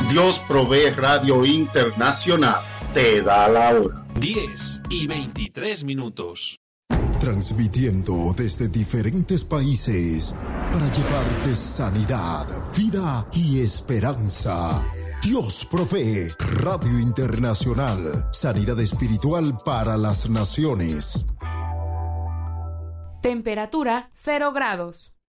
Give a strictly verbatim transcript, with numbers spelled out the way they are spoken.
Dios Provee Radio Internacional te da la hora. diez y veintitrés minutos. Transmitiendo desde diferentes países para llevarte sanidad, vida y esperanza. Dios Provee Radio Internacional. Sanidad espiritual para las naciones. Temperatura cero grados.